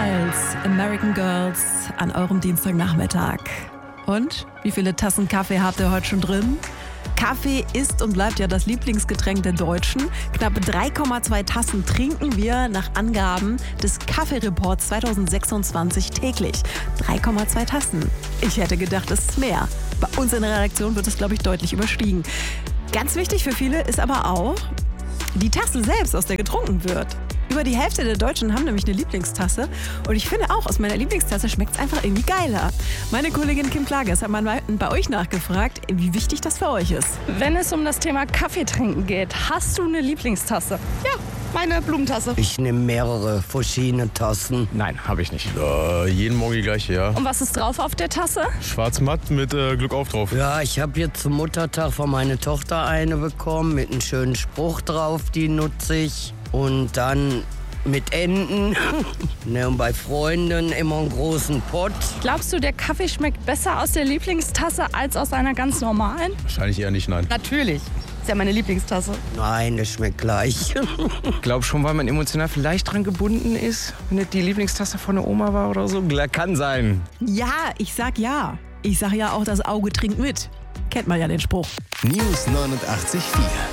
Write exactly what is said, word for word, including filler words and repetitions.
Styles, American Girls an eurem Dienstagnachmittag. Und wie viele Tassen Kaffee habt ihr heute schon drin? Kaffee ist und bleibt ja das Lieblingsgetränk der Deutschen. Knapp drei Komma zwei Tassen trinken wir nach Angaben des Kaffeereports zwanzig sechsundzwanzig täglich. drei Komma zwei Tassen. Ich hätte gedacht, es ist mehr. Bei uns in der Redaktion wird es, glaube ich, deutlich überstiegen. Ganz wichtig für viele ist aber auch die Tasse selbst, aus der getrunken wird. Über die Hälfte der Deutschen haben nämlich eine Lieblingstasse. Und ich finde auch, aus meiner Lieblingstasse schmeckt es einfach irgendwie geiler. Meine Kollegin Kim Klages hat mal bei euch nachgefragt, wie wichtig das für euch ist. Wenn es um das Thema Kaffee trinken geht, hast du eine Lieblingstasse? Ja, meine Blumentasse. Ich nehme mehrere verschiedene Tassen. Nein, habe ich nicht. Äh, jeden Morgen die gleiche, ja. Und was ist drauf auf der Tasse? Schwarz-matt mit äh, Glück auf drauf. Ja, ich habe jetzt zum Muttertag von meiner Tochter eine bekommen mit einem schönen Spruch drauf, die nutze ich. Und dann mit Enten. Ne, und bei Freunden immer einen großen Pott. Glaubst du, der Kaffee schmeckt besser aus der Lieblingstasse als aus einer ganz normalen? Wahrscheinlich eher nicht, nein. Natürlich. Ist ja meine Lieblingstasse. Nein, das schmeckt gleich. Ich glaube schon, weil man emotional vielleicht dran gebunden ist. Wenn das die Lieblingstasse von der Oma war oder so. Kann sein. Ja, ich sag ja. Ich sag ja auch, das Auge trinkt mit. Kennt man ja den Spruch. News neunundachtzig Komma vier